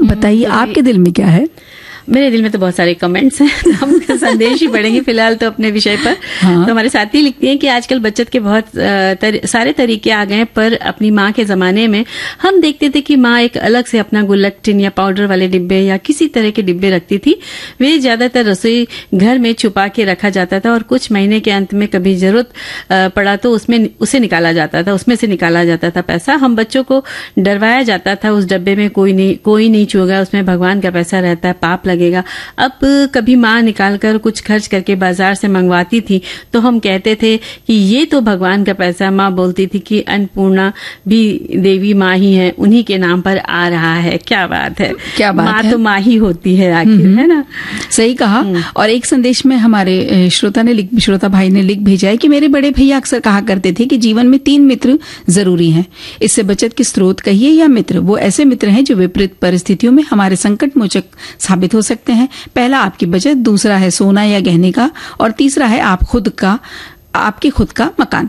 बताइए आपके दिल में क्या है? मेरे दिल में तो बहुत सारे कमेंट्स हैं, तो हम संदेश ही पढ़ेंगे फिलहाल तो अपने विषय पर। हाँ। तो हमारे साथी लिखती हैं कि आजकल बचत के बहुत सारे तरीके आ गए हैं, पर अपनी माँ के जमाने में हम देखते थे कि माँ एक अलग से अपना गुल्लक टिन या पाउडर वाले डिब्बे या किसी तरह के डिब्बे रखती थी। वे ज्यादातर रसोई घर में छुपा के रखा जाता था और कुछ महीने के अंत में कभी जरूरत पड़ा तो उसे निकाला जाता था, उसमें से निकाला जाता था पैसा। हम बच्चों को डरवाया जाता था उस डब्बे में कोई नहीं छुएगा, उसमें भगवान का पैसा रहता है, पाप लगेगा। अब कभी माँ निकालकर कुछ खर्च करके बाजार से मंगवाती थी तो हम कहते थे कि ये तो भगवान का पैसा। माँ बोलती थी कि अन्नपूर्णा भी देवी माँ ही है, उन्हीं के नाम पर आ रहा है। क्या बात है, क्या बात माँ है। तो माँ ही होती है आखिर, है ना? सही कहा। और एक संदेश में हमारे श्रोता भाई ने लिख भेजा है कि मेरे बड़े भैया अक्सर कहा करते थे कि जीवन में 3 मित्र जरूरी हैं। इससे बचत के स्रोत कहिए या मित्र, वो ऐसे मित्र हैं जो विपरीत परिस्थितियों में हमारे संकट मोचक साबित हो सकते हैं। पहला आपकी बचत, दूसरा है सोना या गहने का, और तीसरा है आपके खुद का मकान।